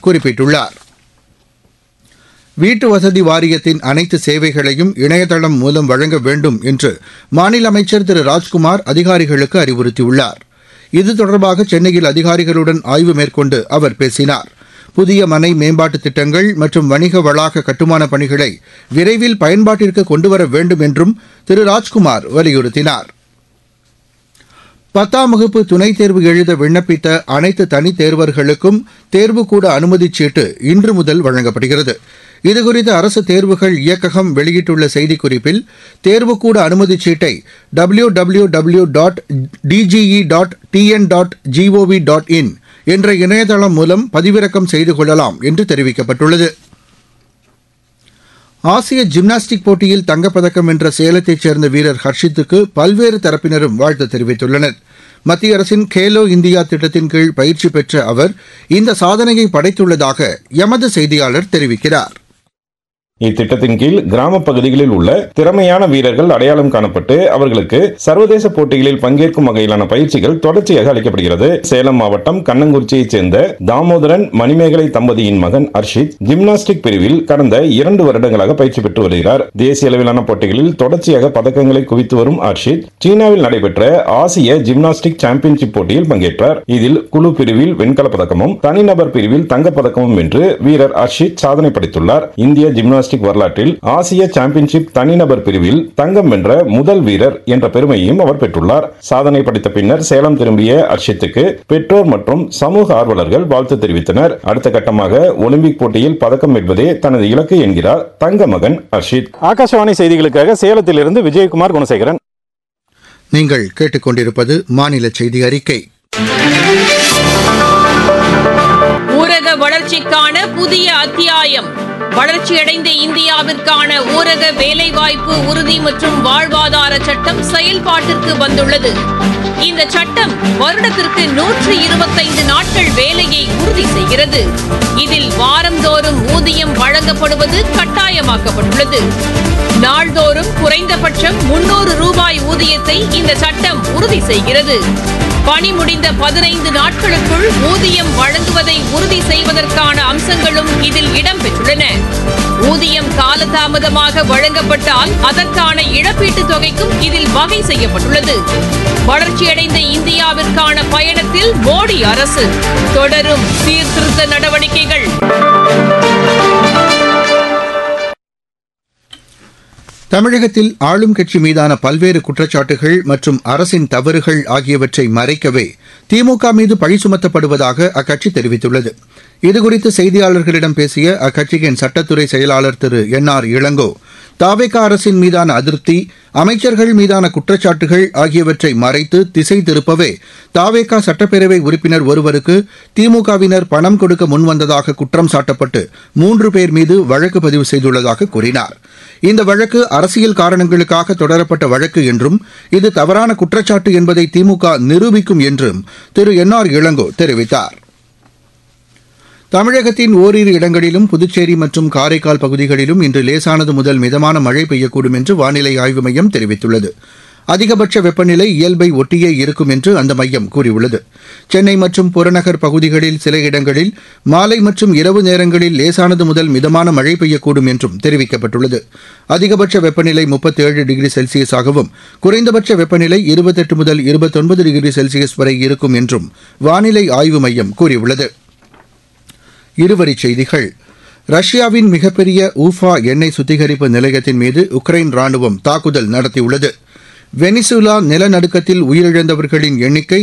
குறிப்பிட்டுள்ளார். வீட்டு வசதி வாரியத்தின் அனைத்து சேவைகளையும் இணையதளம் மூலம் வழங்க வேண்டும் என்று மாநில அமைச்சர் திரு ராஜ்குமார் அதிகாரிகளுக்கு அறிவுறுத்தியுள்ளார். இது தொடர்பாக சென்னையில் அதிகாரிகளுடன் ஆய்வு மேற்கொண்டு அவர் பேசினார். புதிய மனை மேம்பாட்டு திட்டங்கள் மற்றும் வணிக வளாக கட்டுமான பணிகளை விரைவில் பயன்பாட்டிற்கு கொண்டுவர வேண்டும் என்றும் திரு ராஜ்குமார் வலியுறுத்தினார். 10ஆம் வகுப்பு துணைத் தேர்வு எழுத விண்ணப்பித்த அனைத்து தனித் தேர்வர்களுக்கும் தேர்வுக்கூட அனுமதிச் சீட்டு இன்று முதல் வழங்கப்படுகிறது. இதுகுறித்து அரசு தேர்வுகள் இயக்ககம் வெளியிட்டுள்ள செய்திக்குறிப்பில் தேர்வுக்கூட அனுமதிச் சீட்டை www.dge.tn.gov.in என்ற இணையதளம் மூலம் பதிவிறக்கம் செய்து கொள்ளலாம் என்று தெரிவிக்கப்பட்டுள்ளது. ஆசிய ஜிம்னாஸ்டிக் போட்டியில் தங்கப்பதக்கம் வென்ற சேலத்தைச் சேர்ந்த வீரர் ஹர்ஷித்துக்கு பல்வேறு தரப்பினரும் வாழ்த்து தெரிவித்துள்ளனர். மத்திய அரசின் கேலோ இந்தியா திட்டத்தின் கீழ் பயிற்சி பெற்ற அவர் இந்த சாதனையை படைத்துள்ளதாக எமது செய்தியாளர் தெரிவிக்கிறார். இத்திட்டத்தின் கீழ் கிராம பகுதிகளில் உள்ள திறமையான வீரர்கள் அடையாளம் காணப்பட்டு அவர்களுக்கு சர்வதேச போட்டிகளில் பங்கேற்கும் வகையிலான பயிற்சிகள் தொடர்ச்சியாக அளிக்கப்படுகிறது. சேலம் மாவட்டம் கண்ணங்குறிச்சியைச் சேர்ந்த தாமோதரன் மணிமேகலை தம்பதியின் மகன் ஹர்ஷித் ஜிம்னாஸ்டிக் பிரிவில் கடந்த 2 வருடங்களாக பயிற்சி பெற்று வருகிறார். தேசிய அளவிலான போட்டிகளில் தொடர்ச்சியாக பதக்கங்களை குவித்து வரும் ஹர்ஷித் சீனாவில் நடைபெற்ற ஆசிய ஜிம்னாஸ்டிக் சாம்பியன்ஷிப் போட்டியில் பங்கேற்றார். இதில் குழு பிரிவில் வெண்கலப் பதக்கமும் தனிநபர் பிரிவில் தங்கப்பதக்கமும் வென்று வீரர் ஹர்ஷித் சாதனை படைத்துள்ளார். இந்திய ஜிம்னாஸ்டிக் வரலாற்றில் ஆசிய சாம்பியன்ஷிப் தனிநபர் பிரிவில் தங்கம் வென்ற முதல் வீரர் என்ற பெருமையையும் அவர் பெற்றுள்ளார். சாதனை படைத்த பின்னர் சேலம் திரும்பிய ஹர்ஷித்துக்கு பெற்றோர் மற்றும் சமூக ஆர்வலர்கள் வாழ்த்து தெரிவித்தனர். அடுத்த கட்டமாக ஒலிம்பிக் போட்டியில் பதக்கம் வெல்வதே தனது இலக்கு என்கிறார் தங்க மகன் ஹர்ஷித். ஆகாஷவாணி செய்திகளுக்காக சேலத்திலிருந்து விஜயகுமார் குணசேகரன். நீங்கள் கேட்டுக்கொண்டிருப்பது மாநில செய்தி அறிக்கை. ஊரக வளர்ச்சிக்கான புதிய அத்தியாயம். வளர்ச்சியடைந்த இந்தியாவிற்கான ஊரக வேலைவாய்ப்பு உறுதி மற்றும் வாழ்வாதார சட்டம் செயல்பாட்டிற்கு வந்துள்ளது. இந்த சட்டம் வருடத்திற்கு 125 நாட்கள் வேலையை உறுதி செய்கிறது. இதில் வாரந்தோறும் ஊதியம் வழங்கப்படுவது கட்டாயமாக்கப்பட்டுள்ளது. நாள்தோறும் குறைந்தபட்சம் 300 ரூபாய் ஊதியத்தை இந்த சட்டம் உறுதி செய்கிறது. பணி முடிந்த 15 நாட்களுக்குள் ஊதியம் வழங்குவதை உறுதி செய்வதற்கான அம்சங்களும் இதில் இடம்பெற்றுள்ளன. ஊதியம் காலதாமதமாக வழங்கப்பட்டால் அதற்கான இழப்பீட்டுத் தொகைக்கும் இதில் வகை செய்யப்பட்டுள்ளது. வளர்ச்சியடைந்த இந்தியாவிற்கான பயணத்தில் மோடி அரசு தொடரும் சீர்திருத்த நடவடிக்கைகள். தமிழகத்தில் ஆளும் கட்சி மீதான பல்வேறு குற்றச்சாட்டுகள் மற்றும் அரசின் தவறுகள் ஆகியவற்றை மறைக்கவே திமுக மீது பழி சுமத்தப்படுவதாக அக்கட்சி தெரிவித்துள்ளது. இதுகுறித்து செய்தியாளர்களிடம் பேசிய அக்கட்சியின் சட்டத்துறை செயலாளர் திரு என்.ஆர். இளங்கோ, தாவேகா அரசின் மீதான அதிருப்தி, அமைச்சர்கள் மீதான குற்றச்சாட்டுகள் ஆகியவற்றை மறைத்து திசை திருப்பவே தாவேகா சட்டப்பேரவை உறுப்பினர் ஒருவருக்கு திமுகவினர் பணம் கொடுக்க முன்வந்ததாக குற்றம் சாட்டப்பட்டு 3 பேர் மீது வழக்கு பதிவு செய்துள்ளதாக கூறினார். இந்த வழக்கு அரசியல் காரணங்களுக்காக தொடரப்பட்ட வழக்கு என்றும் இது தவறான குற்றச்சாட்டு என்பதை திமுக நிரூபிக்கும் என்றும் திரு என்.ஆர். இளங்கோ தெரிவித்தார். தமிழகத்தின் ஓரிரு இடங்களிலும் புதுச்சேரி மற்றும் காரைக்கால் பகுதிகளிலும் இன்று லேசானது முதல் மிதமான மழை பெய்யக்கூடும் என்று வானிலை ஆய்வு மையம் தெரிவித்துள்ளது. அதிகபட்ச வெப்பநிலை இயல்பை ஒட்டியே இருக்கும் என்று அந்த மையம் கூறியுள்ளது. சென்னை மற்றும் புறநகர் பகுதிகளில் சில இடங்களில் மாலை மற்றும் இரவு நேரங்களில் லேசானது முதல் மிதமான மழை பெய்யக்கூடும் என்றும் தெரிவிக்கப்பட்டுள்ளது. அதிகபட்ச வெப்பநிலை 37 டிகிரி செல்சியஸாகவும் குறைந்தபட்ச வெப்பநிலை 28 முதல் 29 டிகிரி செல்சியஸ் வரை இருக்கும் என்றும் வானிலை ஆய்வு மையம் கூறியுள்ளது. இருவரிச் செய்திகள். ரஷ்யாவின் மிகப்பெரிய ஊஃபா எண்ணெய் சுத்திகரிப்பு நிலையத்தின் மீது உக்ரைன் ராணுவம் தாக்குதல் நடத்தியுள்ளது. வெனிசுலா நிலநடுக்கத்தில் உயிரிழந்தவர்களின் எண்ணிக்கை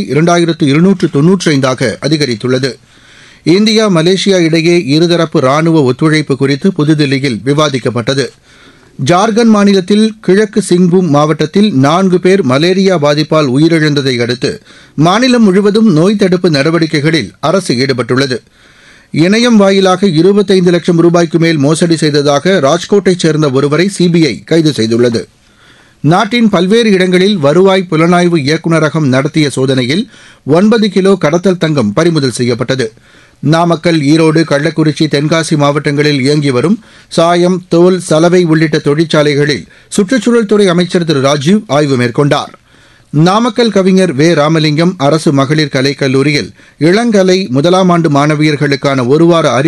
2295 அதிகரித்துள்ளது. இந்தியா மலேசியா இடையே இருதரப்பு ராணுவ ஒத்துழைப்பு குறித்து புதுதில்லியில் விவாதிக்கப்பட்டது. ஜார்க்கண்ட் மாநிலத்தில் கிழக்கு சிங்பூம் மாவட்டத்தில் 4 பேர் மலேரியா பாதிப்பால் உயிரிழந்ததை அடுத்து மாநிலம் முழுவதும் நோய் தடுப்பு நடவடிக்கைகளில் அரசு ஈடுபட்டுள்ளது. இணையம் வாயிலாக 25 லட்சம் ரூபாய்க்கு மேல் மோசடி செய்ததாக ராஜ்கோட்டைச் சேர்ந்த ஒருவரை சிபிஐ கைது செய்துள்ளது. நாட்டின் பல்வேறு இடங்களில் வருவாய் புலனாய்வு இயக்குநரகம் நடத்திய சோதனையில் 9 கிலோ கடத்தல் தங்கம் பறிமுதல் செய்யப்பட்டது. நாமக்கல், ஈரோடு, கள்ளக்குறிச்சி, தென்காசி மாவட்டங்களில் இயங்கி வரும் சாயம், தோல், சலவை உள்ளிட்ட தொழிற்சாலைகளில் சுற்றுச்சூழல் துறை அமைச்சர் திரு ராஜீவ் ஆய்வு மேற்கொண்டார். நாமக்கல் கவிஞர் வே. ராமலிங்கம் அரசு மகளிர் கலைக்கல்லூரியில் இளங்கலை 1ஆம் ஆண்டு மாணவியர்களுக்கான ஒருவார